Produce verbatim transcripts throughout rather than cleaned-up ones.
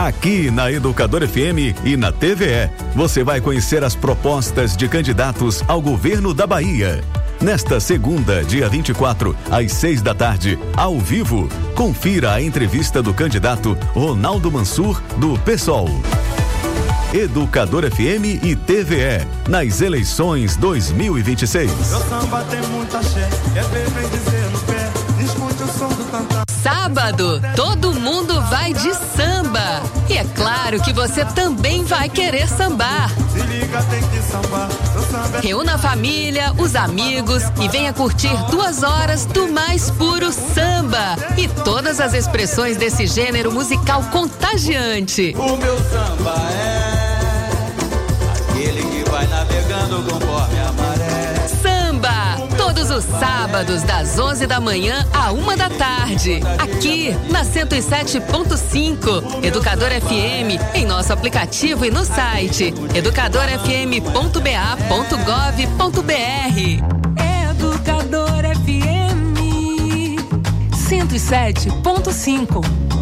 Aqui na Educador F M e na T V E, você vai conhecer as propostas de candidatos ao governo da Bahia. Nesta segunda, dia vinte e quatro, às seis da tarde, ao vivo, confira a entrevista do candidato Ronaldo Mansur, do PSOL. Educador F M e T V E, nas eleições dois mil e vinte e seis. Meu samba tem muita axé, é ver, vem dizer no pé, escute o som do tantã. Sábado, todo mundo vai de samba. E é claro que você também vai querer sambar. Se liga, tem que sambar. Reúna a família, os amigos e venha curtir duas horas do mais puro samba. E todas as expressões desse gênero musical contagiante. O meu samba é aquele que vai navegando conforme a maré. Samba, todos os sábados das onze da manhã à uma da tarde, aqui na cento e sete ponto cinco, Educador F M, em nosso aplicativo e no site educador f m ponto b a ponto gov ponto b r. Educador F M cento e sete ponto cinco.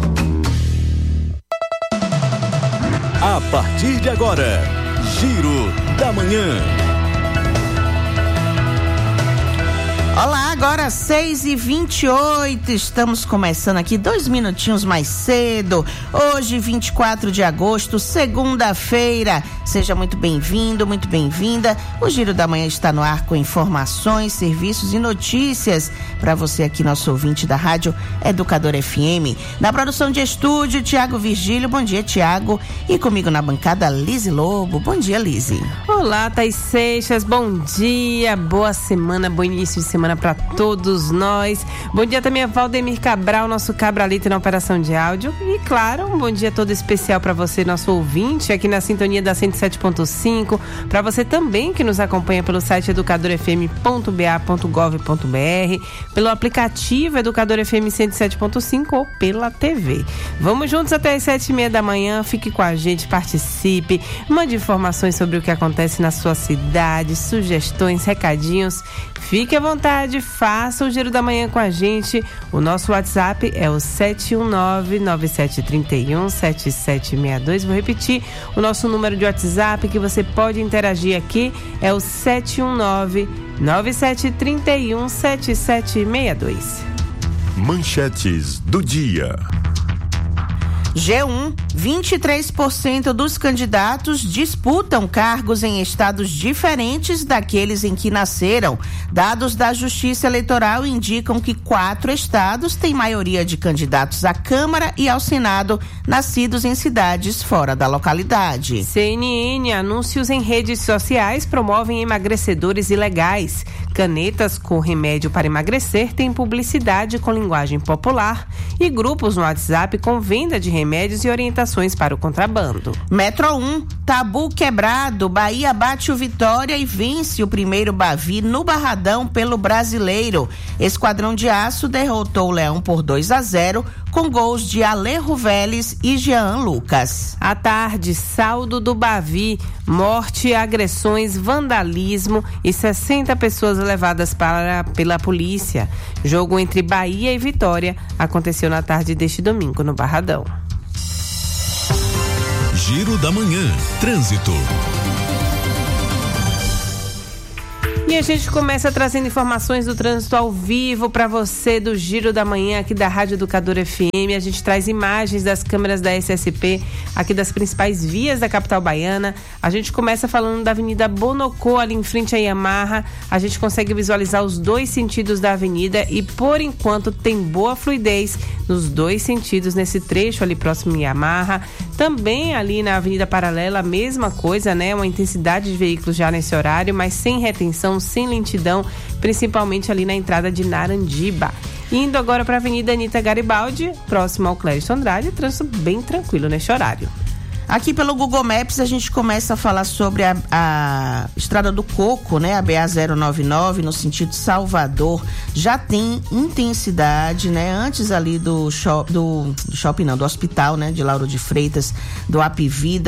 A partir de agora, Giro da Manhã. Olá, agora seis e vinte e oito, estamos começando aqui dois minutinhos mais cedo, hoje vinte e quatro de agosto, segunda-feira. Seja muito bem-vindo, muito bem-vinda. O Giro da Manhã está no ar com informações, serviços e notícias para você aqui, nosso ouvinte da Rádio Educador F M. Na produção de estúdio, Tiago Virgílio. Bom dia, Tiago. E comigo na bancada, Lise Lobo. Bom dia, Lise. Olá, Thaís Seixas. Bom dia, boa semana, bom início de semana para todos nós. Bom dia também a Valdemir Cabral, nosso cabralito na operação de áudio. E claro, um bom dia todo especial para você, nosso ouvinte, aqui na sintonia da cento e sete ponto cinco. Para você também que nos acompanha pelo site educador f m ponto b a ponto gov ponto b r, pelo aplicativo Educador F M cento e sete ponto cinco ou pela T V. Vamos juntos até as sete e meia da manhã. Fique com a gente, participe, mande informações sobre o que acontece na sua cidade, sugestões, recadinhos. Fique à vontade, faça o Giro da Manhã com a gente. O nosso WhatsApp é o sete um nove, nove sete três um, sete sete seis dois. Vou repetir, o nosso número de WhatsApp que você pode interagir aqui é o sete um nove, nove sete três um, sete sete seis dois. Manchetes do dia. G um, vinte e três por cento dos candidatos disputam cargos em estados diferentes daqueles em que nasceram. Dados da Justiça Eleitoral indicam que quatro estados têm maioria de candidatos à Câmara e ao Senado nascidos em cidades fora da localidade. C N N, anúncios em redes sociais promovem emagrecedores ilegais. Canetas com remédio para emagrecer têm publicidade com linguagem popular e grupos no WhatsApp com venda de remédios e orientações para o contrabando. Metro um, tabu quebrado, Bahia bate o Vitória e vence o primeiro Bavi no Barradão pelo Brasileiro. Esquadrão de Aço derrotou o Leão por dois a zero com gols de Alejo Vélez e Jean Lucas. À tarde, saldo do Bavi, morte, agressões, vandalismo e sessenta pessoas levadas para, pela polícia. Jogo entre Bahia e Vitória aconteceu na tarde deste domingo no Barradão. Giro da Manhã, trânsito. E a gente começa trazendo informações do trânsito ao vivo para você do Giro da Manhã aqui da Rádio Educador F M. A gente traz imagens das câmeras da S S P aqui das principais vias da capital baiana. A gente começa falando da Avenida Bonocô, ali em frente à Yamaha. A gente consegue visualizar os dois sentidos da avenida e por enquanto tem boa fluidez nos dois sentidos nesse trecho ali próximo à Yamaha. Também ali na Avenida Paralela, a mesma coisa, né? Uma intensidade de veículos já nesse horário, mas sem retenção, sem lentidão, principalmente ali na entrada de Narandiba. Indo agora para a Avenida Anita Garibaldi, próximo ao Clériston Andrade, trânsito bem tranquilo neste horário. Aqui pelo Google Maps a gente começa a falar sobre a, a Estrada do Coco, né? A B A zero nove nove no sentido Salvador já tem intensidade, né? Antes ali do, shop, do, do shopping, não, do hospital, né? De Lauro de Freitas, do Apivida.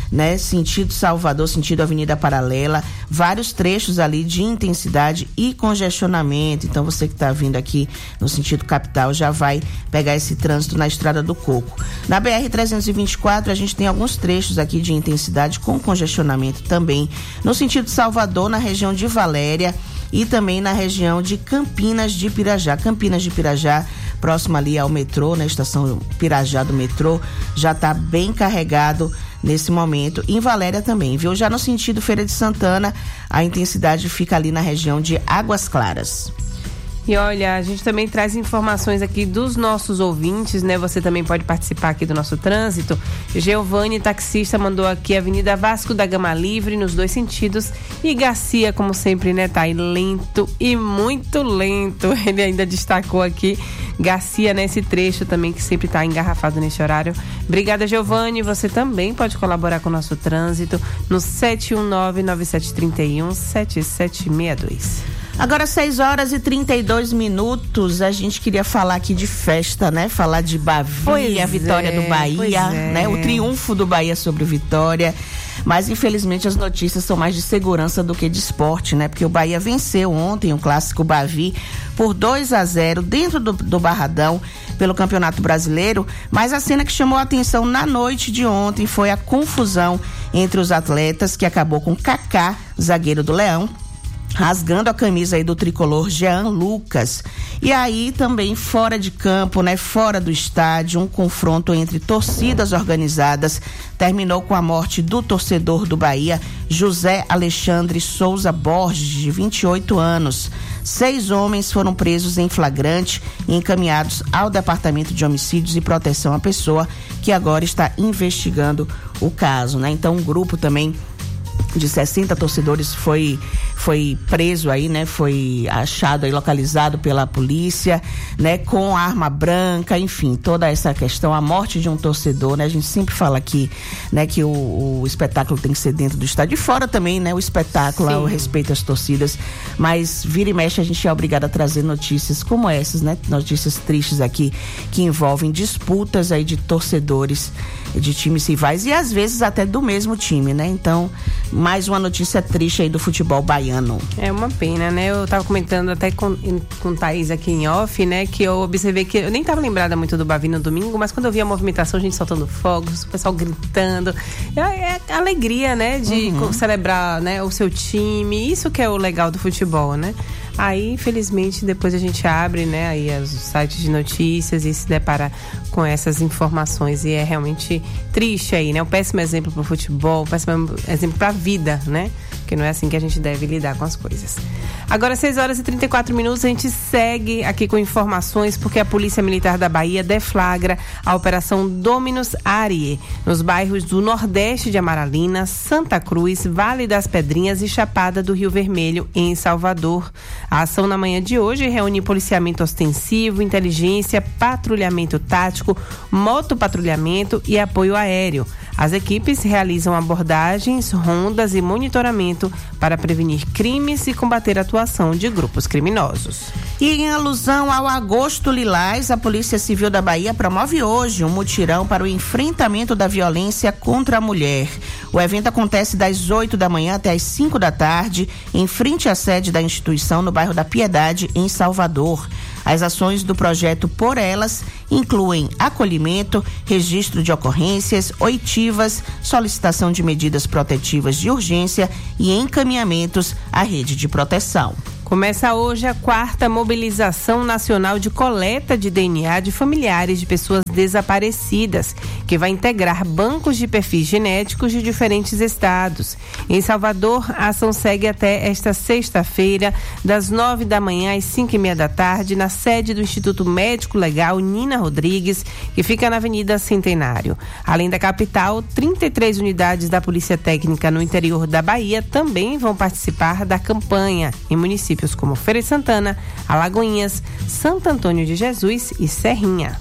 né? Sentido Salvador, sentido Avenida Paralela, vários trechos ali de intensidade e congestionamento. Então você que está vindo aqui no sentido capital já vai pegar esse trânsito na Estrada do Coco. Na B R trezentos e vinte e quatro a gente tem alguns trechos aqui de intensidade com congestionamento também. No sentido Salvador, na região de Valéria e também na região de Campinas de Pirajá. Campinas de Pirajá, próximo ali ao metrô, na estação Pirajá do metrô, já está bem carregado nesse momento. Em Valéria também, viu? Já no sentido Feira de Santana, a intensidade fica ali na região de Águas Claras. E olha, a gente também traz informações aqui dos nossos ouvintes, né? Você também pode participar aqui do nosso trânsito. Giovanni, taxista, mandou aqui Avenida Vasco da Gama Livre, nos dois sentidos. E Garcia, como sempre, né? Tá aí lento e muito lento. Ele ainda destacou aqui Garcia nesse trecho também, que sempre tá engarrafado nesse horário. Obrigada, Giovanni. Você também pode colaborar com o nosso trânsito no sete um nove, nove sete três um, sete sete seis dois. Agora, seis horas e trinta e dois minutos, a gente queria falar aqui de festa, né? Falar de Bavi, pois a vitória é, do Bahia, é. né? O triunfo do Bahia sobre o Vitória. Mas, infelizmente, as notícias são mais de segurança do que de esporte, né? Porque o Bahia venceu ontem o clássico Bavi por dois a zero dentro do, do Barradão pelo Campeonato Brasileiro. Mas a cena que chamou a atenção na noite de ontem foi a confusão entre os atletas, que acabou com Kaká, zagueiro do Leão, rasgando a camisa aí do tricolor Jean Lucas. E aí também fora de campo, né, fora do estádio, um confronto entre torcidas organizadas terminou com a morte do torcedor do Bahia, José Alexandre Souza Borges, de vinte e oito anos. Seis homens foram presos em flagrante e encaminhados ao Departamento de Homicídios e Proteção à Pessoa, que agora está investigando o caso, né? Então, um grupo também de sessenta torcedores foi foi preso aí, né? Foi achado aí, localizado pela polícia, né? Com arma branca, enfim, toda essa questão, a morte de um torcedor, né? A gente sempre fala aqui, né? Que o, o espetáculo tem que ser dentro do estádio e fora também, né? O espetáculo, o respeito às torcidas, mas vira e mexe a gente é obrigado a trazer notícias como essas, né? Notícias tristes aqui que envolvem disputas aí de torcedores de times rivais e às vezes até do mesmo time, né? Então, mais uma notícia triste aí do futebol baiano. É uma pena, né? Eu tava comentando até com, com Thaís aqui em off, né? Que eu observei que eu nem tava lembrada muito do Bavi no domingo, mas quando eu vi a movimentação, a gente soltando fogos, o pessoal gritando. É, é alegria, né? De uhum. celebrar, né, o seu time. Isso que é o legal do futebol, né? Aí, infelizmente, depois a gente abre, né, aí os sites de notícias e se depara com essas informações. E é realmente triste aí, né? Um péssimo exemplo pro futebol, um péssimo exemplo pra vida, né? Porque não é assim que a gente deve lidar com as coisas. Agora, seis horas e trinta e quatro minutos, a gente segue aqui com informações, porque a Polícia Militar da Bahia deflagra a Operação Dominus Arie, nos bairros do Nordeste de Amaralina, Santa Cruz, Vale das Pedrinhas e Chapada do Rio Vermelho, em Salvador. A ação na manhã de hoje reúne policiamento ostensivo, inteligência, patrulhamento tático, motopatrulhamento e apoio aéreo. As equipes realizam abordagens, rondas e monitoramento para prevenir crimes e combater a atuação de grupos criminosos. E em alusão ao Agosto Lilás, a Polícia Civil da Bahia promove hoje um mutirão para o enfrentamento da violência contra a mulher. O evento acontece das oito da manhã até as cinco da tarde, em frente à sede da instituição no bairro da Piedade, em Salvador. As ações do projeto Por Elas incluem acolhimento, registro de ocorrências, oitivas, solicitação de medidas protetivas de urgência e encaminhamentos à rede de proteção. Começa hoje a quarta mobilização nacional de coleta de D N A de familiares de pessoas desaparecidas, que vai integrar bancos de perfis genéticos de diferentes estados. Em Salvador, a ação segue até esta sexta-feira, das nove da manhã às cinco e meia da tarde, na sede do Instituto Médico Legal Nina Rodrigues, que fica na Avenida Centenário. Além da capital, trinta e três unidades da Polícia Técnica no interior da Bahia também vão participar da campanha, em municípios como Feira de Santana, Alagoinhas, Santo Antônio de Jesus e Serrinha.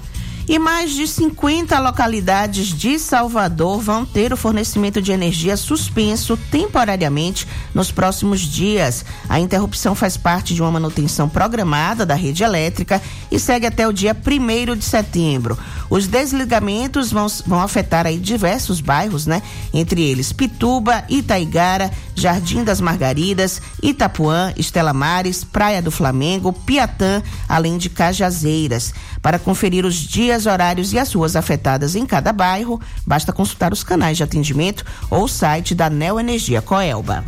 E mais de cinquenta localidades de Salvador vão ter o fornecimento de energia suspenso temporariamente nos próximos dias. A interrupção faz parte de uma manutenção programada da rede elétrica e segue até o dia primeiro de setembro. Os desligamentos vão, vão afetar aí diversos bairros, né? Entre eles Pituba, Itaigara, Jardim das Margaridas, Itapuã, Estela Mares, Praia do Flamengo, Piatã, além de Cajazeiras. Para conferir os dias, horários e as ruas afetadas em cada bairro, basta consultar os canais de atendimento ou o site da Neoenergia Coelba.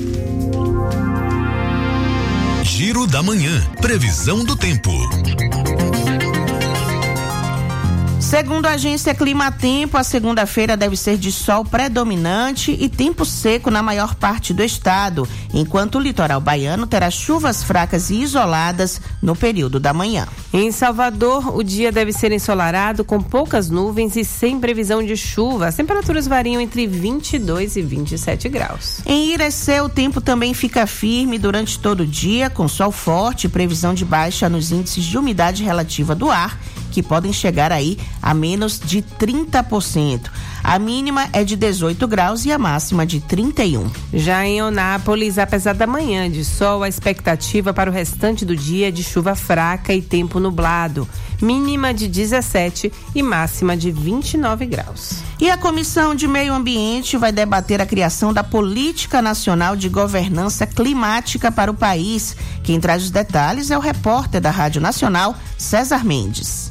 Giro da Manhã. Previsão do tempo. Segundo a agência Climatempo, a segunda-feira deve ser de sol predominante e tempo seco na maior parte do estado, enquanto o litoral baiano terá chuvas fracas e isoladas no período da manhã. Em Salvador, o dia deve ser ensolarado com poucas nuvens e sem previsão de chuva. As temperaturas variam entre vinte e dois e vinte e sete graus. Em Irecê, o tempo também fica firme durante todo o dia, com sol forte e previsão de baixa nos índices de umidade relativa do ar, que podem chegar aí a menos de trinta por cento. A mínima é de dezoito graus e a máxima de trinta e um. Já em Onápolis, apesar da manhã de sol, a expectativa para o restante do dia é de chuva fraca e tempo nublado. Mínima de dezessete e máxima de vinte e nove graus. E a Comissão de Meio Ambiente vai debater a criação da Política Nacional de Governança Climática para o país. Quem traz os detalhes é o repórter da Rádio Nacional, César Mendes.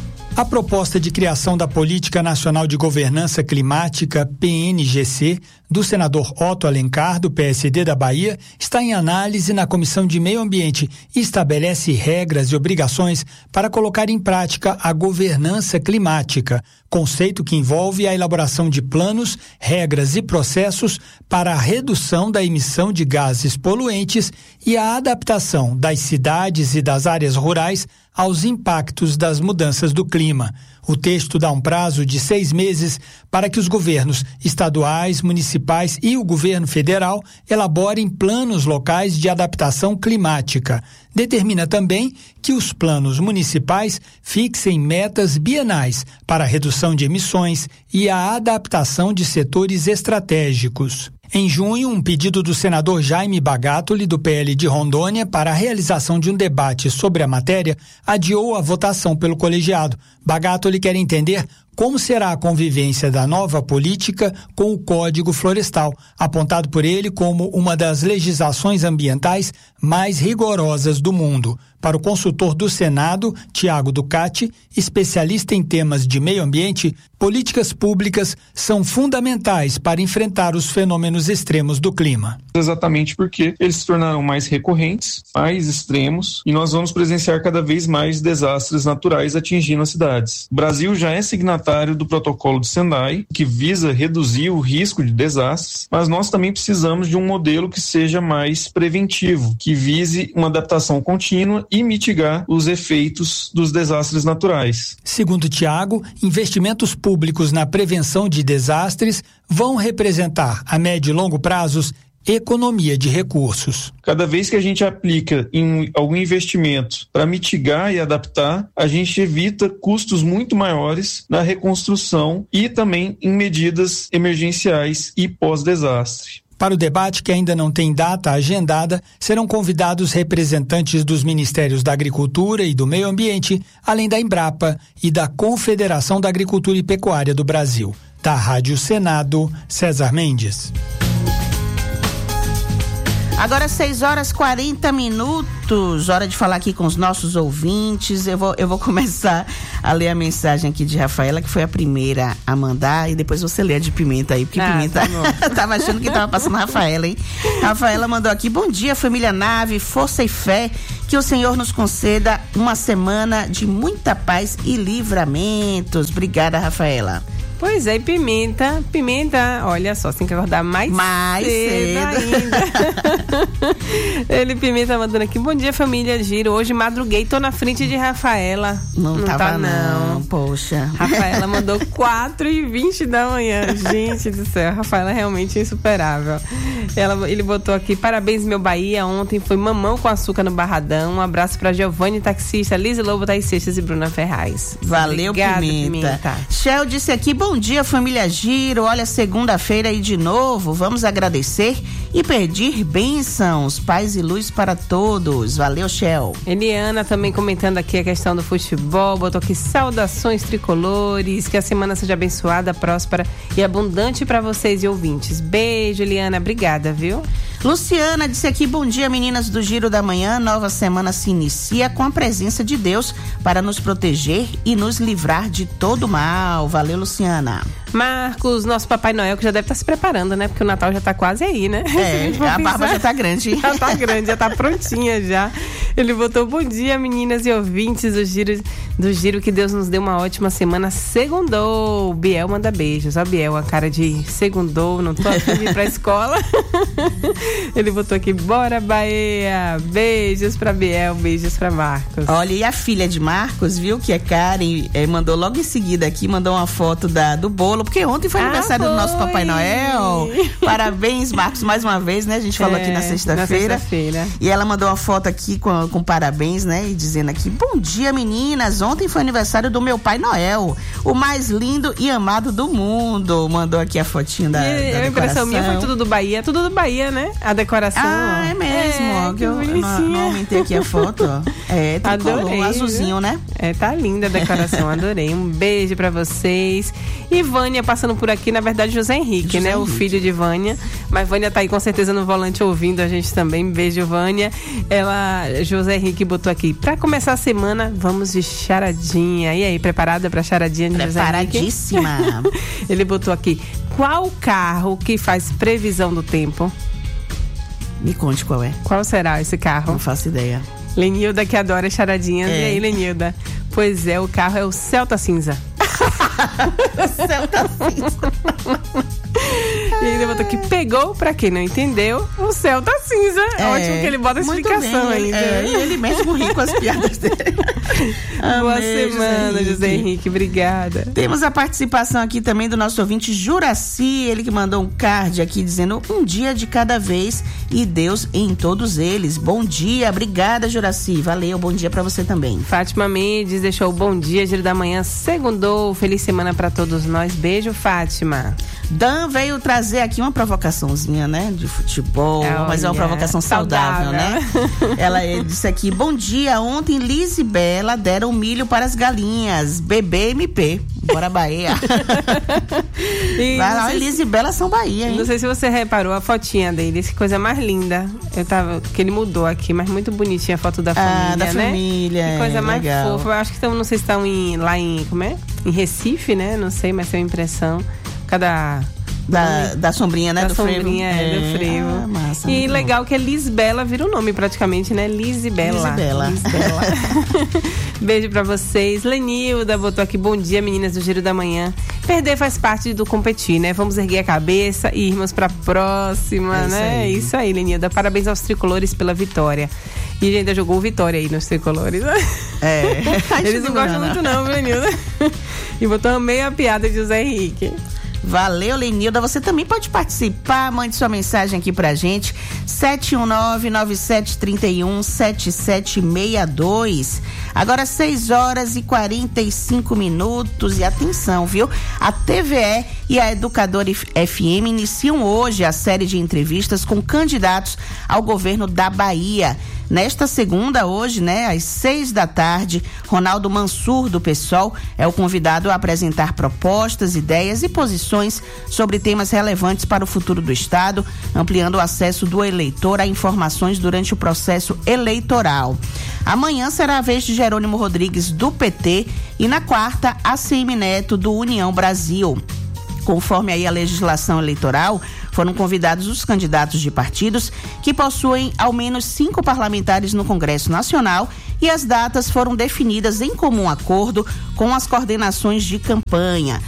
A proposta de criação da Política Nacional de Governança Climática, P N G C, do senador Otto Alencar, do P S D da Bahia, está em análise na Comissão de Meio Ambiente e estabelece regras e obrigações para colocar em prática a governança climática, conceito que envolve a elaboração de planos, regras e processos para a redução da emissão de gases poluentes e a adaptação das cidades e das áreas rurais aos impactos das mudanças do clima. O texto dá um prazo de seis meses para que os governos estaduais, municipais e o governo federal elaborem planos locais de adaptação climática. Determina também que os planos municipais fixem metas bienais para a redução de emissões e a adaptação de setores estratégicos. Em junho, um pedido do senador Jaime Bagatoli, do P L de Rondônia, para a realização de um debate sobre a matéria, adiou a votação pelo colegiado. Bagatoli quer entender como será a convivência da nova política com o Código Florestal, apontado por ele como uma das legislações ambientais mais rigorosas do mundo. Para o consultor do Senado, Tiago Ducati, especialista em temas de meio ambiente, políticas públicas são fundamentais para enfrentar os fenômenos extremos do clima. Exatamente porque eles se tornaram mais recorrentes, mais extremos, e nós vamos presenciar cada vez mais desastres naturais atingindo as cidades. O Brasil já é signatário do protocolo de Sendai, que visa reduzir o risco de desastres, mas nós também precisamos de um modelo que seja mais preventivo, que vise uma adaptação contínua e mitigar os efeitos dos desastres naturais. Segundo Tiago, investimentos públicos na prevenção de desastres vão representar, a médio e longo prazos, economia de recursos. Cada vez que a gente aplica em algum investimento para mitigar e adaptar, a gente evita custos muito maiores na reconstrução e também em medidas emergenciais e pós-desastre. Para o debate, que ainda não tem data agendada, serão convidados representantes dos Ministérios da Agricultura e do Meio Ambiente, além da Embrapa e da Confederação da Agricultura e Pecuária do Brasil. Da Rádio Senado, César Mendes. Agora seis horas e quarenta minutos, hora de falar aqui com os nossos ouvintes. Eu vou, eu vou começar a ler a mensagem aqui de Rafaela, que foi a primeira a mandar, e depois você lê a de Pimenta aí, porque ah, Pimenta tá tava achando que tava passando Rafaela, hein? Rafaela mandou aqui: bom dia, família Nave, força e fé, que o Senhor nos conceda uma semana de muita paz e livramentos. Obrigada, Rafaela. Pois é, e Pimenta, Pimenta, olha só, tem que acordar mais, mais cedo, cedo. ainda. Ele, Pimenta, mandando aqui, bom dia família Giro, hoje madruguei, tô na frente de Rafaela. Não, não tava tá não, não, poxa. Rafaela mandou quatro e vinte da manhã, gente do céu, a Rafaela é realmente insuperável. Ela, ele botou aqui, parabéns meu Bahia, ontem foi mamão com açúcar no Barradão, um abraço pra Giovanni, taxista, Liz Lobo, Thaís Seixas e Bruna Ferraz. Valeu, Obrigada, Pimenta. Pimenta. Shell disse aqui, bom dia família Giro, olha, segunda-feira aí de novo, vamos agradecer e pedir bênçãos, paz e luz para todos. Valeu, Shell. Eliana também comentando aqui a questão do futebol, botou aqui saudações tricolores, que a semana seja abençoada, próspera e abundante para vocês e ouvintes. Beijo, Eliana, obrigada, viu? Luciana disse aqui, bom dia meninas do Giro da Manhã, nova semana se inicia com a presença de Deus para nos proteger e nos livrar de todo mal. Valeu, Luciana. Marcos, nosso Papai Noel, que já deve estar se preparando, né? Porque o Natal já tá quase aí, né? É, a barba já tá grande. Já tá grande, já tá prontinha já. Ele botou, bom dia meninas e ouvintes do Giro, do Giro, que Deus nos dê uma ótima semana. Segundou. Biel manda beijos. Ó, Biel, a cara de segundou, não tô afim de ir pra escola. Ele botou aqui, bora Bahia. Beijos pra Biel, beijos pra Marcos. Olha, e a filha de Marcos, viu, que é Karen, é, mandou logo em seguida aqui, mandou uma foto da, do bolo, porque ontem foi ah, aniversário foi. do nosso Papai Noel. Parabéns, Marcos, mais uma vez, né? A gente falou é, aqui na sexta-feira. Na sexta-feira. E ela mandou uma foto aqui com, com parabéns, né? E dizendo aqui, bom dia meninas, ontem foi aniversário do meu Pai Noel, o mais lindo e amado do mundo. Mandou aqui a fotinha da, e, da a impressão minha foi tudo do Bahia, tudo do Bahia, né? A decoração. Ah, é mesmo, é, ó, que, que eu não, não aumentei aqui a foto, ó. É, adorei, um azulzinho, né? É, tá linda a decoração, adorei. Um beijo pra vocês. E Vânia passando por aqui, na verdade, José Henrique, José né? Henrique. O filho de Vânia. Mas Vânia tá aí com certeza no volante ouvindo a gente também. Beijo, Vânia. Ela, José Henrique botou aqui, pra começar a semana, vamos de charadinha. E aí, preparada pra charadinha de José Henrique? Preparadíssima. Ele botou aqui, qual carro que faz previsão do tempo? Me conte qual é. Qual será esse carro? Não faço ideia. Lenilda, que adora charadinhas. É. E aí, Lenilda? Pois é, o carro é o Celta Cinza. Celta Cinza. E ele botou aqui, pegou, pra quem não entendeu, o Celta Cinza. É, ótimo que ele bota a explicação bem, ainda. É, e ele mesmo ri com as piadas dele. Boa Amei, semana, José Henrique. José Henrique, obrigada. Temos a participação aqui também do nosso ouvinte Juraci, ele que mandou um card aqui dizendo um dia de cada vez e Deus em todos eles. Bom dia, obrigada Juraci, valeu, bom dia pra você também. Fátima Mendes deixou o bom dia, Giro da Manhã, segundou, feliz semana pra todos nós, beijo Fátima. Dan veio trazer aqui uma provocaçãozinha, né, de futebol, oh, mas é uma provocação saudável, saudável. né? Ela disse aqui, bom dia, ontem Liz e Bela deram milho para as galinhas, bebê M P, bora Bahia. Vai lá, Liz e Bela são Bahia, hein? Não sei se você reparou a fotinha dele, que coisa mais linda, eu tava, que ele mudou aqui, mas muito bonitinha a foto da família, ah, da né? família, que coisa é, mais legal. fofa, eu acho que estão, não sei se estão em, lá em, como é? Em Recife, né? Não sei, mas tem uma impressão, cada... Da, da sombrinha, né? Da do sombrinha, frevo. é, do frevo. Ah, massa, e legal bom. Que é Lisbela, vira o nome praticamente, né? Lisbela. Lisbela. Lisbela. Beijo pra vocês. Lenilda botou aqui, bom dia, meninas do Giro da Manhã. Perder faz parte do competir, né? Vamos erguer a cabeça e irmos pra próxima, é né? Isso isso aí, Lenilda. Parabéns aos tricolores pela vitória. E ele ainda jogou vitória aí nos tricolores. É. Eles não gostam muito não, viu, Lenilda? E botou meio a piada de José Henrique. Valeu, Lenilda. Você também pode participar, mande sua mensagem aqui pra gente, sete um nove, nove sete três um, sete sete seis dois. Agora seis horas e quarenta e cinco minutos e atenção, viu? A T V E e a Educadora F M iniciam hoje a série de entrevistas com candidatos ao governo da Bahia. Nesta segunda, hoje, né, às seis da tarde, Ronaldo Mansur, do PSOL, é o convidado a apresentar propostas, ideias e posições sobre temas relevantes para o futuro do Estado, ampliando o acesso do eleitor a informações durante o processo eleitoral. Amanhã será a vez de Jerônimo Rodrigues, do P T, e na quarta, A C M Neto, do União Brasil. Conforme aí a legislação eleitoral, foram convidados os candidatos de partidos que possuem ao menos cinco parlamentares no Congresso Nacional e as datas foram definidas em comum acordo com as coordenações de campanha.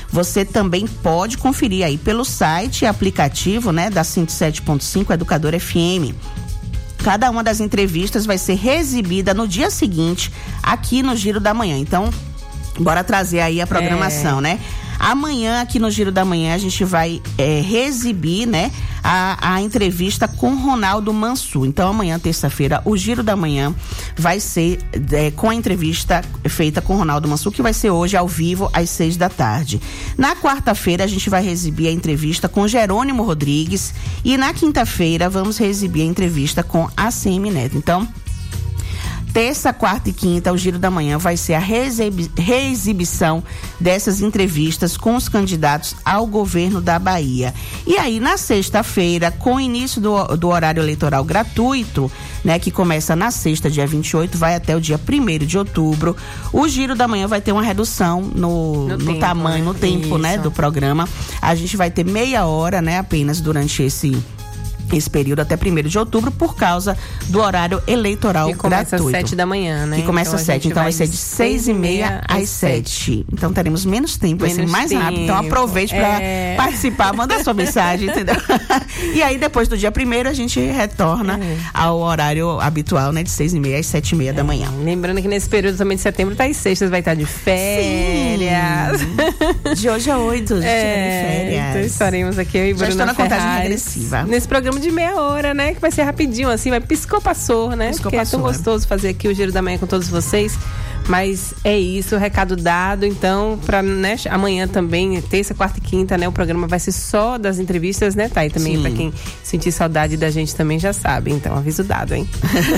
você também pode conferir aí pelo site e aplicativo, né, da cento e sete ponto cinco Educador F M. Cada uma das entrevistas vai ser reexibida no dia seguinte aqui no Giro da Manhã. Então, bora trazer aí a programação, é. né? Amanhã, aqui no Giro da Manhã, a gente vai é, reexibir, né, a, a entrevista com Ronaldo Mansur. Então, amanhã, terça-feira, o Giro da Manhã vai ser é, com a entrevista feita com Ronaldo Mansur, que vai ser hoje ao vivo, às seis da tarde. Na quarta-feira, a gente vai reexibir a entrevista com Jerônimo Rodrigues e na quinta-feira, vamos reexibir a entrevista com A C M Neto. Então, terça, quarta e quinta, o Giro da Manhã vai ser a reexibi- reexibição dessas entrevistas com os candidatos ao governo da Bahia. E aí, na sexta-feira, com o início do, do horário eleitoral gratuito, né, que começa na sexta, dia vinte e oito, vai até o dia primeiro de outubro, o Giro da Manhã vai ter uma redução no, no, no tempo, tamanho, no tempo, né, do programa. A gente vai ter meia hora, né, apenas durante esse esse período até primeiro de outubro, por causa do horário eleitoral gratuito. Que começa às sete da manhã, né? Que começa às então, sete, então vai ser de seis e meia às sete. Então teremos menos tempo, vai ser mais tempo. rápido. Então aproveite para é... participar, manda sua mensagem, entendeu? E aí depois do dia primeiro a gente retorna é. ao horário habitual, né? De seis e meia às sete e meia é. da manhã. Lembrando que nesse período também de setembro tá às sextas, vai estar de férias. Sim. De hoje a oito, de é, férias. Então estaremos aqui, eu e Bruna Já estou na Ferraz, contagem regressiva. Nesse programa de meia hora, né? Que vai ser rapidinho, assim, vai piscou, passou, né? Piscou, Porque passou, é tão gostoso fazer aqui o Giro da Manhã com todos vocês. Mas é isso, o recado dado. Então, pra, né, amanhã também, terça, quarta e quinta, né? O programa vai ser só das entrevistas, né, Thay? Também, Sim. pra quem sentir saudade da gente também já sabe. Então, aviso dado, hein?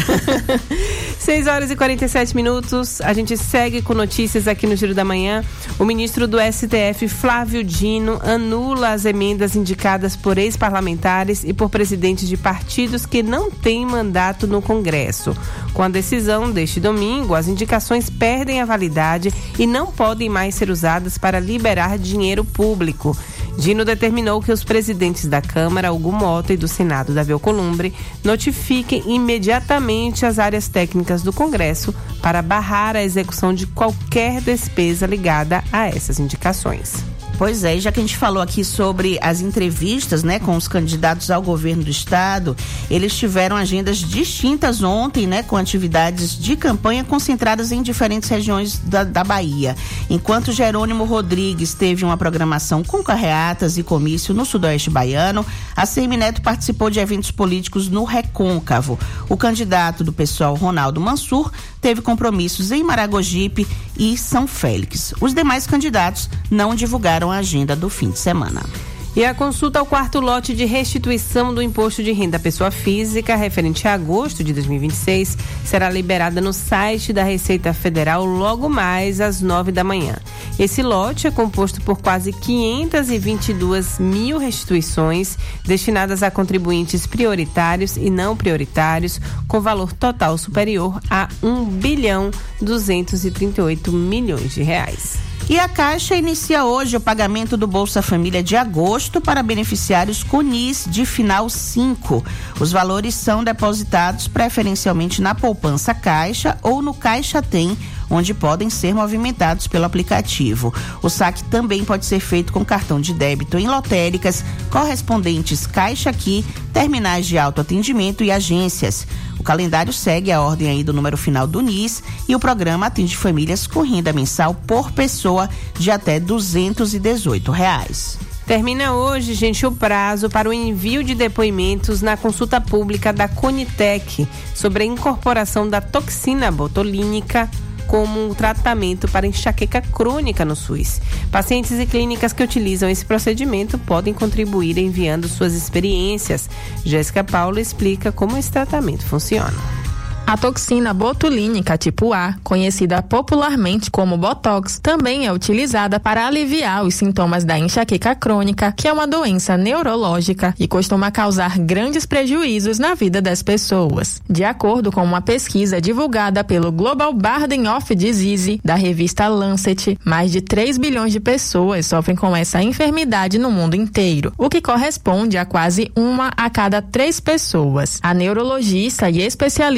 seis horas e quarenta e sete minutos. A gente segue com notícias aqui no Giro da Manhã. O ministro do S T F, Flávio Dino, anula as emendas indicadas por ex-parlamentares e por presidentes de partidos que não têm mandato no Congresso. Com a decisão deste domingo, as indicações perdem a validade e não podem mais ser usadas para liberar dinheiro público. Dino determinou que os presidentes da Câmara, Hugo Mota, e do Senado, Davi Alcolumbre, notifiquem imediatamente as áreas técnicas do Congresso para barrar a execução de qualquer despesa ligada a essas indicações. Pois é, já que a gente falou aqui sobre as entrevistas, né, com os candidatos ao governo do estado, eles tiveram agendas distintas ontem, né, com atividades de campanha concentradas em diferentes regiões da, da Bahia. Enquanto Jerônimo Rodrigues teve uma programação com carreatas e comício no sudoeste baiano, a C M Neto participou de eventos políticos no Recôncavo. O candidato do pessoal, Ronaldo Mansur, teve compromissos em Maragogipe e São Félix. Os demais candidatos não divulgaram a agenda do fim de semana. E a consulta ao quarto lote de restituição do imposto de renda à pessoa física, referente a agosto de dois mil e vinte e seis, será liberada no site da Receita Federal logo mais às nove da manhã. Esse lote é composto por quase quinhentas e vinte e duas mil restituições destinadas a contribuintes prioritários e não prioritários, com valor total superior a um bilhão duzentos e trinta e oito milhões de reais. E a Caixa inicia hoje o pagamento do Bolsa Família de agosto para beneficiários com N I S de final cinco. Os valores são depositados preferencialmente na poupança Caixa ou no Caixa Tem, onde podem ser movimentados pelo aplicativo. O saque também pode ser feito com cartão de débito em lotéricas, correspondentes Caixa Aqui, terminais de autoatendimento e agências. O calendário segue a ordem aí do número final do N I S e o programa atende famílias com renda mensal por pessoa de até duzentos e dezoito reais. Termina hoje, gente, o prazo para o envio de depoimentos na consulta pública da Conitec sobre a incorporação da toxina botulínica como um tratamento para enxaqueca crônica no SUS. Pacientes e clínicas que utilizam esse procedimento podem contribuir enviando suas experiências. Jéssica Paula explica como esse tratamento funciona. A toxina botulínica tipo A, conhecida popularmente como Botox, também é utilizada para aliviar os sintomas da enxaqueca crônica, que é uma doença neurológica e costuma causar grandes prejuízos na vida das pessoas. De acordo com uma pesquisa divulgada pelo Global Burden of Disease, da revista Lancet, mais de três bilhões de pessoas sofrem com essa enfermidade no mundo inteiro, o que corresponde a quase uma a cada três pessoas. A neurologista e especialista em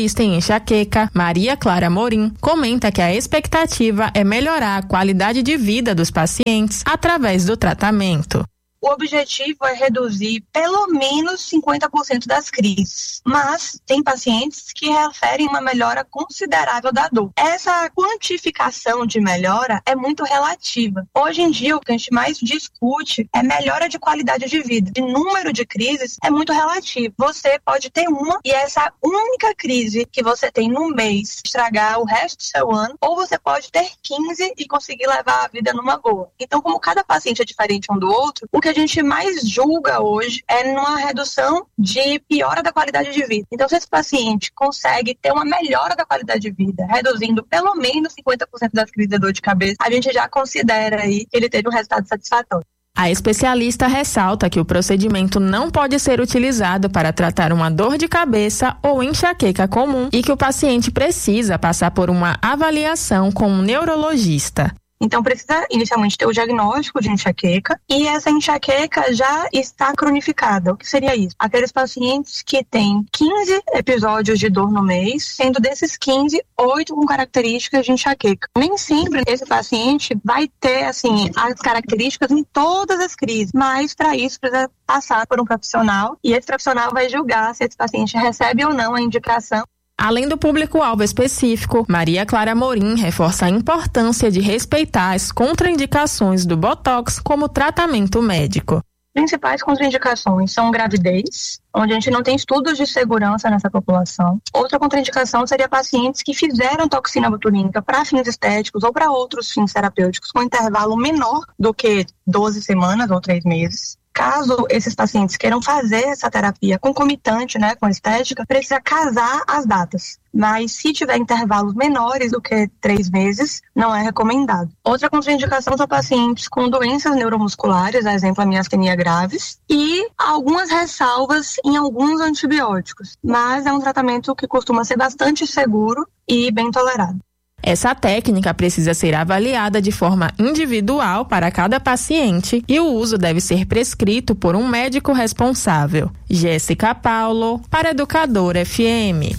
enxaqueca, Maria Clara Morim, comenta que a expectativa é melhorar a qualidade de vida dos pacientes através do tratamento. O objetivo é reduzir pelo menos cinquenta por cento das crises, mas tem pacientes que referem uma melhora considerável da dor. Essa quantificação de melhora é muito relativa. Hoje em dia, o que a gente mais discute é melhora de qualidade de vida. O número de crises é muito relativo. Você pode ter uma e essa única crise que você tem no mês estragar o resto do seu ano, ou você pode ter quinze e conseguir levar a vida numa boa. Então, como cada paciente é diferente um do outro, o que a gente mais julga hoje é numa redução de piora da qualidade de vida. Então, se esse paciente consegue ter uma melhora da qualidade de vida, reduzindo pelo menos cinquenta por cento das crises de dor de cabeça, a gente já considera aí que ele teve um resultado satisfatório. A especialista ressalta que o procedimento não pode ser utilizado para tratar uma dor de cabeça ou enxaqueca comum e que o paciente precisa passar por uma avaliação com um neurologista. Então, precisa inicialmente ter o diagnóstico de enxaqueca e essa enxaqueca já está cronificada. O que seria isso? Aqueles pacientes que têm quinze episódios de dor no mês, sendo desses quinze, oito com características de enxaqueca. Nem sempre esse paciente vai ter, assim, as características em todas as crises, mas para isso precisa passar por um profissional e esse profissional vai julgar se esse paciente recebe ou não a indicação. Além do público-alvo específico, Maria Clara Morim reforça a importância de respeitar as contraindicações do Botox como tratamento médico. Principais contraindicações são gravidez, onde a gente não tem estudos de segurança nessa população. Outra contraindicação seria pacientes que fizeram toxina botulínica para fins estéticos ou para outros fins terapêuticos com intervalo menor do que doze semanas ou três meses. Caso esses pacientes queiram fazer essa terapia concomitante, né, com a estética, precisa casar as datas. Mas se tiver intervalos menores do que três meses, não é recomendado. Outra contraindicação são pacientes com doenças neuromusculares, a exemplo, a miastenia graves, e algumas ressalvas em alguns antibióticos. Mas é um tratamento que costuma ser bastante seguro e bem tolerado. Essa técnica precisa ser avaliada de forma individual para cada paciente e o uso deve ser prescrito por um médico responsável. Jéssica Paulo, para Educadora F M.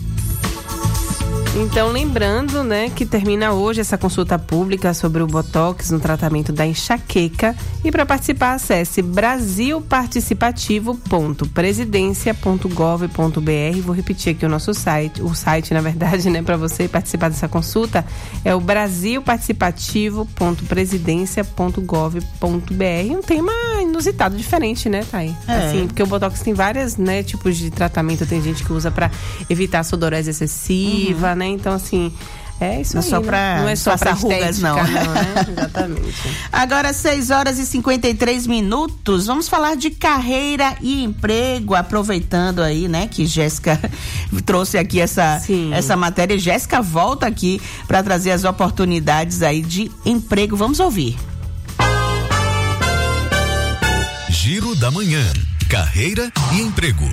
Então, lembrando, né, que termina hoje essa consulta pública sobre o Botox no tratamento da enxaqueca. E para participar, acesse brasil participativo ponto presidencia ponto gov ponto br. Vou repetir aqui o nosso site, o site, na verdade, né, para você participar dessa consulta, é o brasil participativo ponto presidencia ponto gov ponto br. Um tema inusitado, diferente, né, Thay? É. Assim, porque o Botox tem vários, né, tipos de tratamento. Tem gente que usa para evitar a sudorese excessiva, uhum. né? Então, assim, é isso não aí, só né? pra, não é só para rugas, não. não né? Exatamente. Agora, seis horas e cinquenta e três minutos, vamos falar de carreira e emprego, aproveitando aí, né, que Jéssica trouxe aqui essa, essa matéria. Jéssica volta aqui para trazer as oportunidades aí de emprego. Vamos ouvir. Giro da Manhã. Carreira e emprego.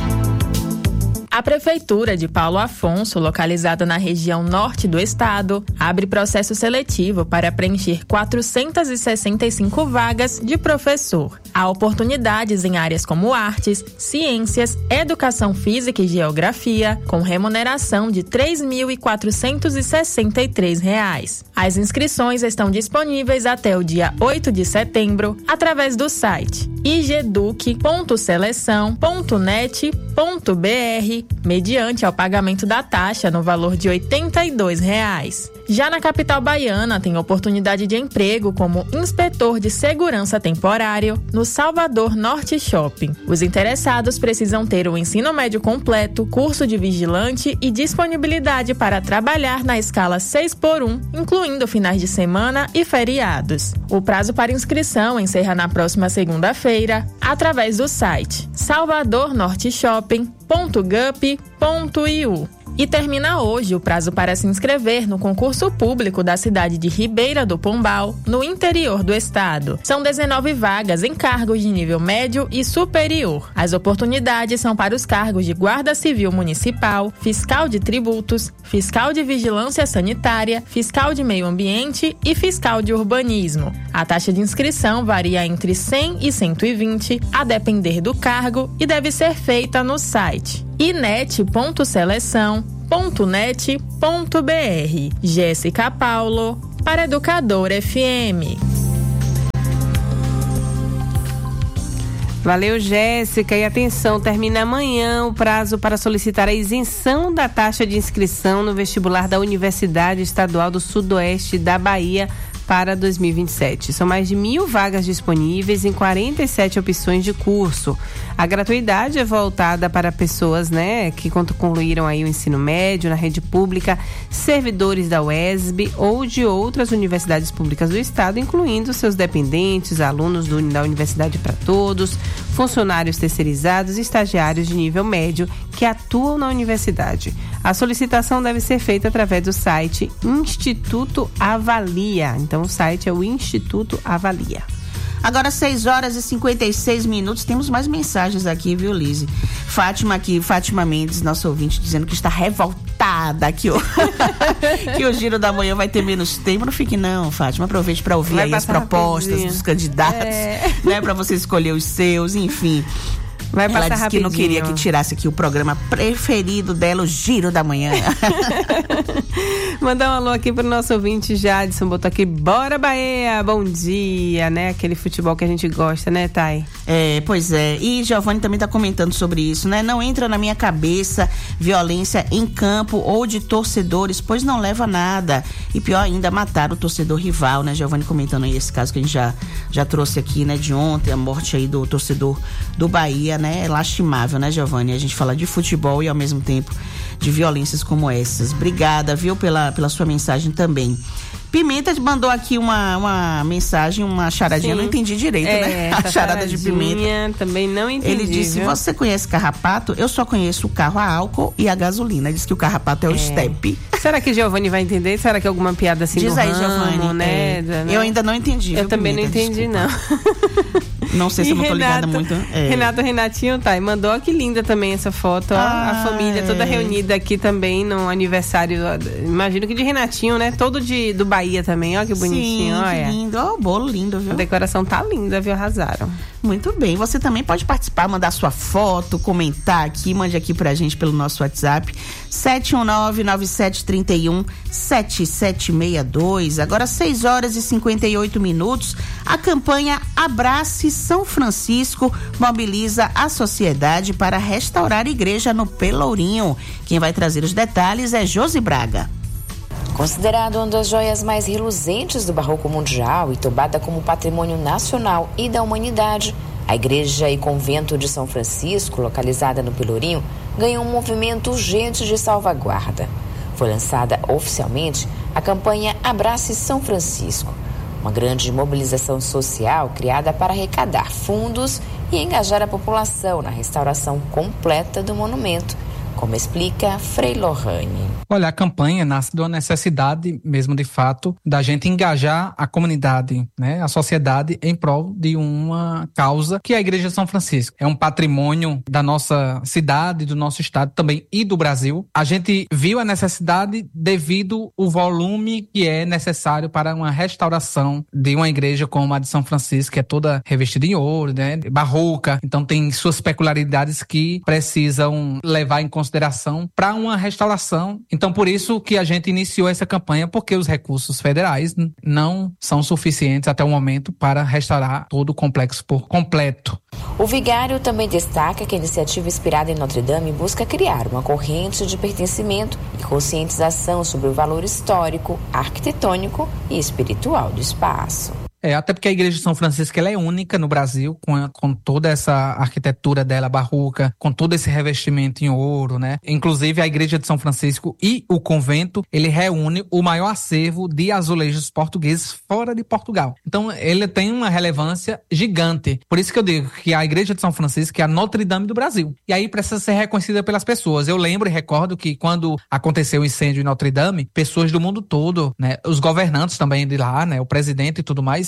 A Prefeitura de Paulo Afonso, localizada na região norte do estado, abre processo seletivo para preencher quatrocentas e sessenta e cinco vagas de professor. Há oportunidades em áreas como artes, ciências, educação física e geografia, com remuneração de três mil quatrocentos e sessenta e três reais. As inscrições estão disponíveis até o dia oito de setembro, através do site igeduc ponto seleção ponto net ponto br, mediante ao pagamento da taxa no valor de oitenta e dois reais. Já na capital baiana, tem oportunidade de emprego como inspetor de segurança temporário no Salvador Norte Shopping. Os interessados precisam ter o ensino médio completo, curso de vigilante e disponibilidade para trabalhar na escala seis por um, incluindo finais de semana e feriados. O prazo para inscrição encerra na próxima segunda-feira, através do site salvador norte shopping ponto gup ponto i u. E termina hoje o prazo para se inscrever no concurso público da cidade de Ribeira do Pombal, no interior do estado. São dezenove vagas em cargos de nível médio e superior. As oportunidades são para os cargos de Guarda Civil Municipal, Fiscal de Tributos, Fiscal de Vigilância Sanitária, Fiscal de Meio Ambiente e Fiscal de Urbanismo. A taxa de inscrição varia entre cem e cento e vinte, a depender do cargo, e deve ser feita no site inet ponto seleção ponto net ponto b r. Jéssica Paulo, para Educador F M. Valeu, Jéssica. E atenção, termina amanhã o prazo para solicitar a isenção da taxa de inscrição no vestibular da Universidade Estadual do Sudoeste da Bahia para dois mil e vinte e sete. São mais de mil vagas disponíveis em quarenta e sete opções de curso. A gratuidade é voltada para pessoas, né, que concluíram aí o ensino médio na rede pública, servidores da U E S B ou de outras universidades públicas do estado, incluindo seus dependentes, alunos do, da Universidade para Todos, funcionários terceirizados e estagiários de nível médio que atuam na universidade. A solicitação deve ser feita através do site Instituto Avalia. Então, o site é o Instituto Avalia. Agora, seis horas e cinquenta e seis minutos. Temos mais mensagens aqui, viu, Lise? Fátima aqui, Fátima Mendes, nosso ouvinte, dizendo que está revoltada que o, que o Giro da Manhã vai ter menos tempo. Não fique não, Fátima. Aproveite para ouvir vai aí as propostas rapidinho. Dos candidatos, é. né? Para você escolher os seus, enfim. Vai passar Ela disse rapidinho. Que não queria que tirasse aqui o programa preferido dela, o Giro da Manhã. Mandar um alô aqui pro nosso ouvinte Jadson, botou aqui, bora Bahia, bom dia, né? Aquele futebol que a gente gosta, né, Thay? É, pois é. E Giovanni também tá comentando sobre isso, né? Não entra na minha cabeça violência em campo ou de torcedores, pois não leva a nada. E pior ainda, matar o torcedor rival, né? Giovanni comentando aí esse caso que a gente já, já trouxe aqui, né? De ontem, a morte aí do torcedor do Bahia, né? É lastimável, né, Giovanni? A gente fala de futebol e ao mesmo tempo de violências como essas. Obrigada, viu, pela, pela sua mensagem também. Pimenta mandou aqui uma, uma mensagem, uma charadinha, Sim. não entendi direito, é, né? A charada de Pimenta. Também não entendi. Ele disse, viu? Você conhece carrapato? Eu só conheço o carro a álcool e a gasolina. Ele disse que o carrapato é o é. step. Será que Giovanni vai entender? Será que é alguma piada assim Diz do aí, ramo, Giovanni, né? É. né? Eu ainda não entendi. Eu viu, também Pimenta? não entendi, Desculpa. não. Não sei se e eu não tô ligada muito. É. Renato Renatinho, tá, e mandou, ó, que linda também essa foto, ó, ah, a família toda reunida aqui também no aniversário, imagino que de Renatinho, né, todo de, do Bahia também, ó, que bonitinho. Sim, olha. Que lindo, ó, o bolo lindo, viu? A decoração tá linda, viu, arrasaram. Muito bem, você também pode participar, mandar sua foto, comentar aqui, mande aqui pra gente pelo nosso WhatsApp, sete um nove, nove sete três um, sete sete seis dois. Agora seis horas e cinquenta e oito minutos, a campanha Abrace São Francisco mobiliza a sociedade para restaurar a igreja no Pelourinho. Quem vai trazer os detalhes é Josi Braga. Considerado uma das joias mais reluzentes do barroco mundial e tombada como patrimônio nacional e da humanidade, a igreja e convento de São Francisco, localizada no Pelourinho, ganhou um movimento urgente de salvaguarda. Foi lançada oficialmente a campanha Abrace São Francisco, uma grande mobilização social criada para arrecadar fundos e engajar a população na restauração completa do monumento, como explica Frei Lohane. Olha, a campanha nasce de uma necessidade mesmo, de fato, da gente engajar a comunidade, né, a sociedade em prol de uma causa que é a Igreja de São Francisco. É um patrimônio da nossa cidade, do nosso estado também e do Brasil. A gente viu a necessidade devido ao volume que é necessário para uma restauração de uma igreja como a de São Francisco, que é toda revestida em ouro, né, barroca. Então tem suas peculiaridades que precisam levar em consideração para uma restauração. Então, por isso que a gente iniciou essa campanha, porque os recursos federais não são suficientes até o momento para restaurar todo o complexo por completo. O vigário também destaca que a iniciativa inspirada em Notre Dame busca criar uma corrente de pertencimento e conscientização sobre o valor histórico, arquitetônico e espiritual do espaço. É, até porque a Igreja de São Francisco ela é única no Brasil, com, a, com toda essa arquitetura dela barroca, com todo esse revestimento em ouro, né? Inclusive a Igreja de São Francisco e o convento, ele reúne o maior acervo de azulejos portugueses fora de Portugal. Então ele tem uma relevância gigante. Por isso que eu digo que a Igreja de São Francisco é a Notre Dame do Brasil. E aí precisa ser reconhecida pelas pessoas. Eu lembro e recordo que quando aconteceu o incêndio em Notre Dame, pessoas do mundo todo, né? Os governantes também de lá, né? O presidente e tudo mais,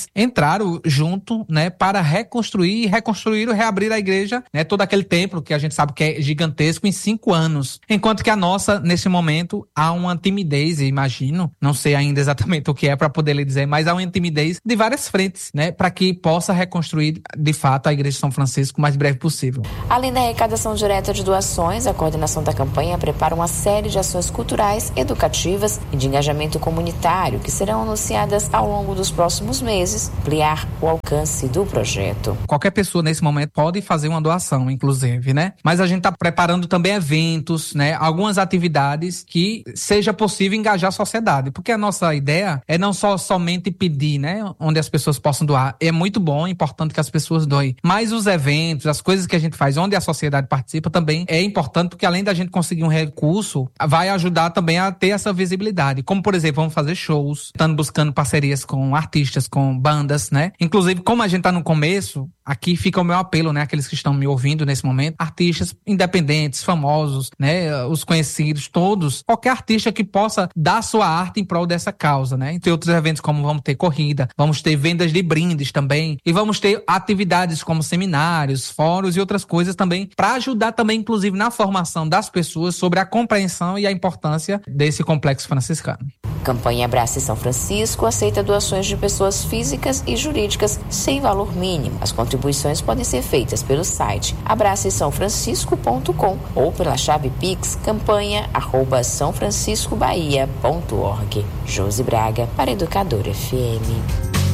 eles entraram junto, né, para reconstruir, reconstruir ou reabrir a igreja, né, todo aquele templo que a gente sabe que é gigantesco em cinco anos. Enquanto que a nossa, nesse momento, há uma timidez, imagino, não sei ainda exatamente o que é para poder lhe dizer, mas há uma timidez de várias frentes, né, para que possa reconstruir, de fato, a igreja de São Francisco o mais breve possível. Além da arrecadação direta de doações, a coordenação da campanha prepara uma série de ações culturais, educativas e de engajamento comunitário que serão anunciadas ao longo dos próximos meses, ampliar o alcance do projeto. Qualquer pessoa nesse momento pode fazer uma doação, inclusive, né? Mas a gente está preparando também eventos, né? Algumas atividades que seja possível engajar a sociedade, porque a nossa ideia é não só somente pedir, né? Onde as pessoas possam doar. É muito bom, é importante que as pessoas doem, mas os eventos, as coisas que a gente faz onde a sociedade participa também é importante, porque além da gente conseguir um recurso, vai ajudar também a ter essa visibilidade. Como, por exemplo, vamos fazer shows, estando buscando parcerias com artistas, com bandas, né? Inclusive, como a gente tá no começo, aqui fica o meu apelo, né? Aqueles que estão me ouvindo nesse momento, artistas independentes, famosos, né? Os conhecidos, todos, qualquer artista que possa dar sua arte em prol dessa causa, né? Entre outros eventos, como vamos ter corrida, vamos ter vendas de brindes também, e vamos ter atividades como seminários, fóruns e outras coisas também, para ajudar também, inclusive, na formação das pessoas sobre a compreensão e a importância desse complexo franciscano. Campanha Abrace São Francisco aceita doações de pessoas físicas e jurídicas sem valor mínimo. As contribuições podem ser feitas pelo site abrace são francisco ponto com ou pela chave Pix campanha arroba são francisco bahia ponto org. Josi Braga para Educadora F M.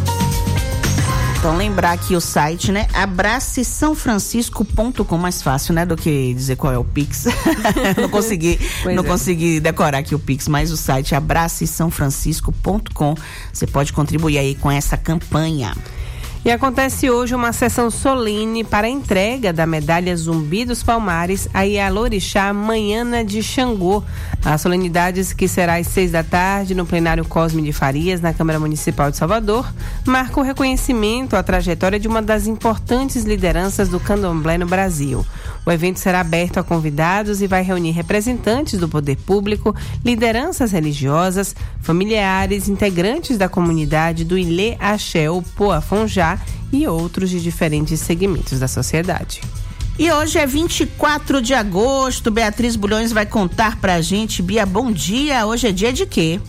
Então lembrar aqui o site, né? abrace são francisco ponto com, mais fácil, né? Do que dizer qual é o Pix. não consegui, não é. consegui decorar aqui o Pix, mas o site é abrace são francisco ponto com. Você pode contribuir aí com essa campanha. E acontece hoje uma sessão solene para a entrega da medalha Zumbi dos Palmares a Ialorixá Manhana de Xangô. A solenidade, que será às seis da tarde no plenário Cosme de Farias, na Câmara Municipal de Salvador, marca o reconhecimento à trajetória de uma das importantes lideranças do candomblé no Brasil. O evento será aberto a convidados e vai reunir representantes do poder público, lideranças religiosas, familiares, integrantes da comunidade do Ilê Axé ou Poafonjá e outros de diferentes segmentos da sociedade. E hoje é vinte e quatro de agosto, Beatriz Bulhões vai contar pra gente. Bia, bom dia, hoje é dia de quê?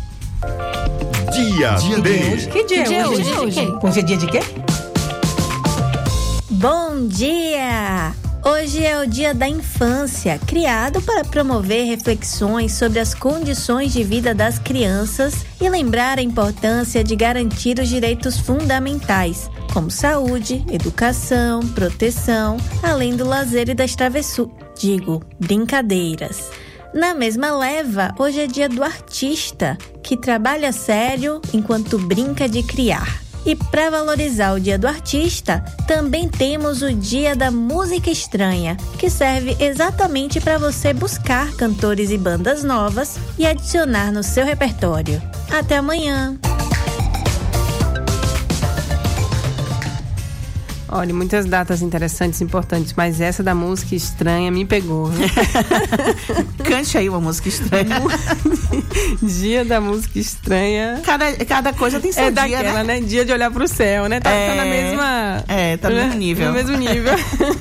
Dia, dia D. Que dia, dia é hoje? Hoje, hoje? hoje? Hoje é dia de quê? Bom dia! Hoje é o Dia da Infância, criado para promover reflexões sobre as condições de vida das crianças e lembrar a importância de garantir os direitos fundamentais, como saúde, educação, proteção, além do lazer e das travessuras, digo, brincadeiras. Na mesma leva, hoje é Dia do Artista, que trabalha sério enquanto brinca de criar. E para valorizar o Dia do Artista, também temos o Dia da Música Estranha, que serve exatamente para você buscar cantores e bandas novas e adicionar no seu repertório. Até amanhã! Olha, muitas datas interessantes e importantes, mas essa da música estranha me pegou. Cante aí uma música estranha. Dia da música estranha. Cada, cada coisa tem seu é dia, daquela, né? né? Dia de olhar pro céu, né? Tá, é, tá na mesma... É, tá no mesmo nível. No mesmo nível.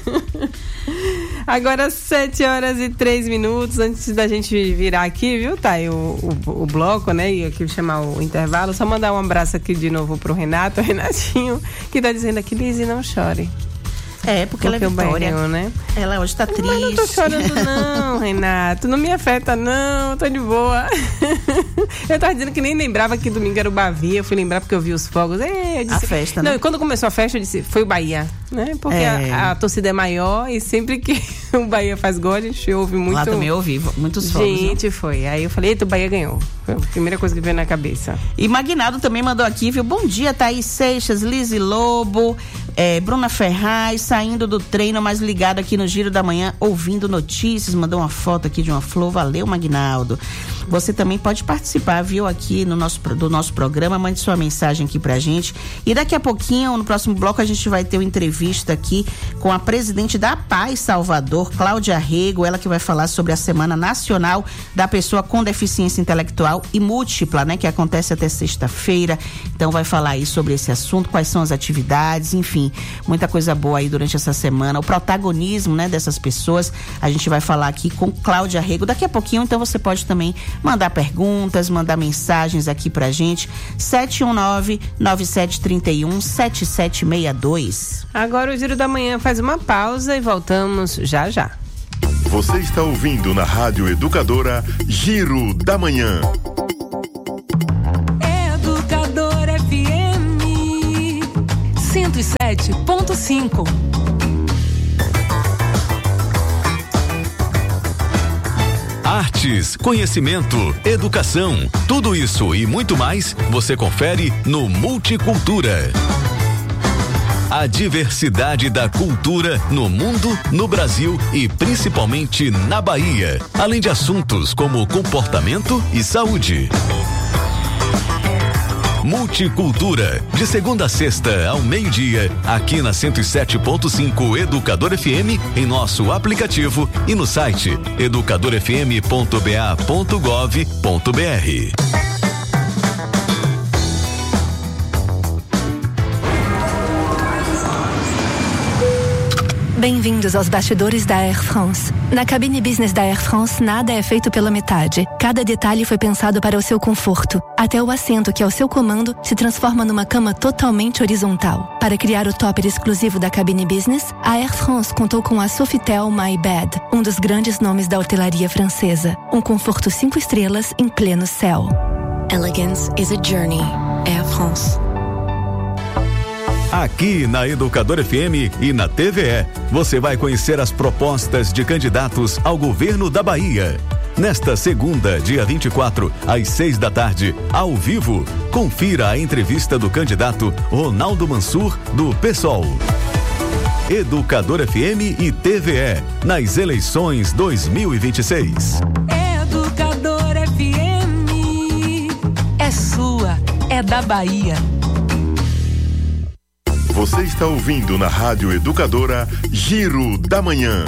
Agora, sete horas e três minutos, antes da gente virar aqui, viu, Thay, o, o, o bloco, né, e aqui chamar o intervalo, só mandar um abraço aqui de novo pro Renato, o Renatinho, que tá dizendo aqui, Lizzy, não chore. É, porque, porque ela é Vitória, banho, né? Ela hoje tá triste. Mas não tô chorando não, Renato, não me afeta não, tô de boa. Eu tava dizendo que nem lembrava que domingo era o Bavi, eu fui lembrar porque eu vi os fogos. É, eu disse, a festa, não, né? E quando começou a festa, eu disse, foi o Bahia, né? Porque é. a, a torcida é maior e sempre que o Bahia faz gol, a gente ouve muito. Lá também ouvi muitos fogos. Gente, viu? Foi. Aí eu falei, eita, o Bahia ganhou. Foi a primeira coisa que veio na cabeça. E Magnado também mandou aqui, viu? Bom dia, Thaís Seixas, Lizzy Lobo. É, Bruna Ferraz, saindo do treino, mas ligado aqui no Giro da Manhã, ouvindo notícias, mandou uma foto aqui de uma flor. Valeu, Magnaldo. Você também pode participar, viu, aqui no nosso, do nosso programa, mande sua mensagem aqui pra gente. E daqui a pouquinho, no próximo bloco, a gente vai ter uma entrevista aqui com a presidente da Paz Salvador, Cláudia Rego, ela que vai falar sobre a Semana Nacional da Pessoa com Deficiência Intelectual e Múltipla, né, que acontece até sexta-feira. Então vai falar aí sobre esse assunto, quais são as atividades, enfim, muita coisa boa aí durante essa semana. O protagonismo, né, dessas pessoas, a gente vai falar aqui com Cláudia Rego daqui a pouquinho, então você pode também mandar perguntas, mandar mensagens aqui pra gente, sete um nove, nove sete três um, sete sete seis dois. Agora o Giro da Manhã faz uma pausa e voltamos já já. Você está ouvindo na Rádio Educadora Giro da Manhã. Educadora F M cento e sete ponto cinco. Artes, conhecimento, educação, tudo isso e muito mais você confere no Multicultura. A diversidade da cultura no mundo, no Brasil e principalmente na Bahia, além de assuntos como comportamento e saúde. Multicultura, de segunda a sexta ao meio-dia, aqui na cento e sete ponto cinco Educador F M, em nosso aplicativo e no site educador f m ponto b a ponto gov ponto b r. Bem-vindos aos bastidores da Air France. Na cabine business da Air France, nada é feito pela metade. Cada detalhe foi pensado para o seu conforto. Até o assento que é o seu comando se transforma numa cama totalmente horizontal. Para criar o topper exclusivo da cabine business, a Air France contou com a Sofitel My Bed, um dos grandes nomes da hotelaria francesa. Um conforto cinco estrelas em pleno céu. Elegance is a journey. Air France. Aqui na Educador F M e na T V E, você vai conhecer as propostas de candidatos ao governo da Bahia. Nesta segunda, dia vinte e quatro, às seis da tarde, ao vivo, confira a entrevista do candidato Ronaldo Mansur, do PSOL. Educador F M e T V E, nas eleições dois mil e vinte e seis. Educador F M é sua, é da Bahia. Você está ouvindo na Rádio Educadora Giro da Manhã.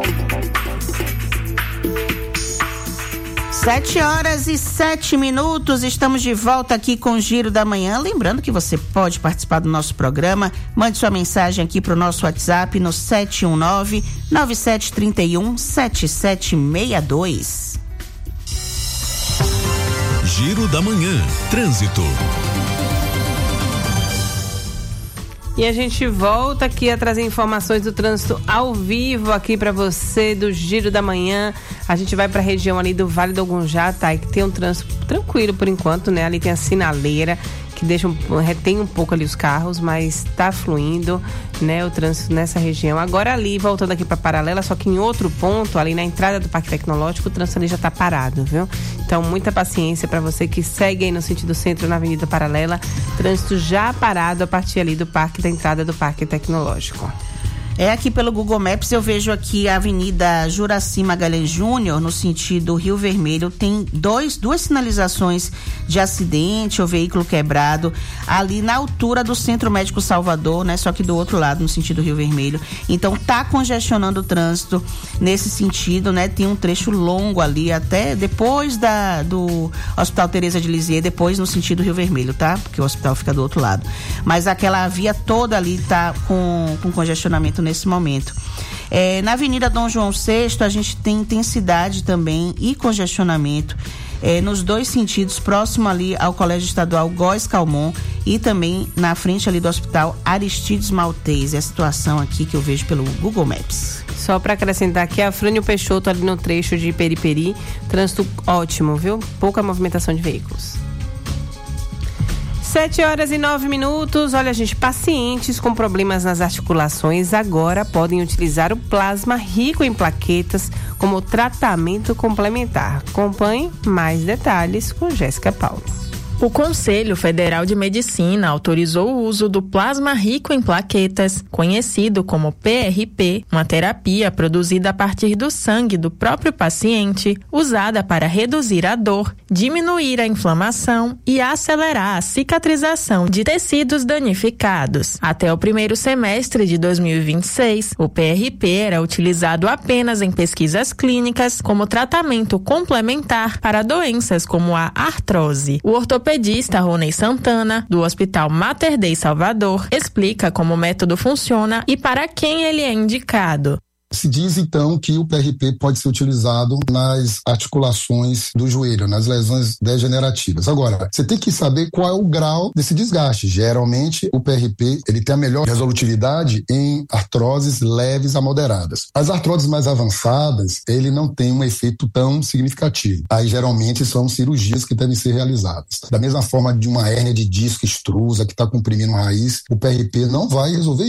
Sete horas e sete minutos, estamos de volta aqui com o Giro da Manhã. Lembrando que você pode participar do nosso programa, mande sua mensagem aqui para o nosso WhatsApp no sete um nove, nove sete três um, sete sete seis dois. Giro da Manhã, trânsito. E a gente volta aqui a trazer informações do trânsito ao vivo aqui para você do Giro da Manhã. A gente vai para a região ali do Vale do Agonjá, tá? Que tem um trânsito tranquilo por enquanto, né? Ali tem a sinaleira que deixa um, retém um pouco ali os carros, mas tá fluindo, né? O trânsito nessa região. Agora ali, voltando aqui para Paralela, só que em outro ponto, ali na entrada do Parque Tecnológico, o trânsito ali já tá parado, viu? Então, muita paciência para você que segue aí no sentido centro na Avenida Paralela. Trânsito já parado a partir ali do parque, da entrada do Parque Tecnológico. É, aqui pelo Google Maps eu vejo aqui a Avenida Juraci Magalhães Júnior, no sentido Rio Vermelho, tem dois, duas sinalizações de acidente ou veículo quebrado ali na altura do Centro Médico Salvador, né? Só que do outro lado, no sentido Rio Vermelho. Então tá congestionando o trânsito nesse sentido, né? Tem um trecho longo ali até depois da, do Hospital Teresa de Lisieux, depois no sentido Rio Vermelho, tá? Porque o hospital fica do outro lado. Mas aquela via toda ali tá com, com congestionamento nesse momento. É, na Avenida Dom João sexto, a gente tem intensidade também e congestionamento é, nos dois sentidos, próximo ali ao Colégio Estadual Góes Calmon e também na frente ali do Hospital Aristides Maltês. É a situação aqui que eu vejo pelo Google Maps. Só para acrescentar aqui, a Frânio Peixoto ali no trecho de Periperi, trânsito ótimo, viu? Pouca movimentação de veículos. Sete horas e nove minutos. Olha, gente, pacientes com problemas nas articulações agora podem utilizar o plasma rico em plaquetas como tratamento complementar. Acompanhe mais detalhes com Jéssica Paulo. O Conselho Federal de Medicina autorizou o uso do plasma rico em plaquetas, conhecido como P R P, uma terapia produzida a partir do sangue do próprio paciente, usada para reduzir a dor, diminuir a inflamação e acelerar a cicatrização de tecidos danificados. Até o primeiro semestre de dois mil e vinte e seis, o P R P era utilizado apenas em pesquisas clínicas como tratamento complementar para doenças como a artrose. O ortopedista Ronei Santana, do Hospital Mater Dei Salvador, explica como o método funciona e para quem ele é indicado. Se diz, então, que o P R P pode ser utilizado nas articulações do joelho, nas lesões degenerativas. Agora, você tem que saber qual é o grau desse desgaste. Geralmente, o P R P ele tem a melhor resolutividade em artroses leves a moderadas. As artroses mais avançadas, ele não tem um efeito tão significativo. Aí, geralmente, são cirurgias que devem ser realizadas. Da mesma forma de uma hérnia de disco extrusa que está comprimindo raiz, o P R P não vai resolver